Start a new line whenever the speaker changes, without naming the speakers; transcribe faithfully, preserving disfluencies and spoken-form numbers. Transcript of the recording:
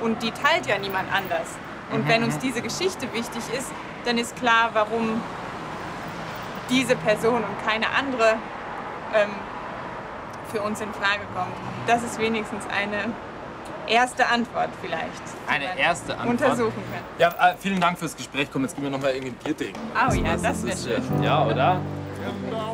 und die teilt ja niemand anders. Und wenn uns diese Geschichte wichtig ist, dann ist klar, warum diese Person und keine andere ähm, für uns in Frage kommt. Das ist wenigstens eine erste Antwort vielleicht.
Eine erste Antwort?
Untersuchen können.
Ja, äh, vielen Dank fürs Gespräch. Komm, jetzt gehen wir noch mal irgendwie ein Bier trinken.
Oh ja, das,
das
wäre
ist,
schön.
Ja, oder?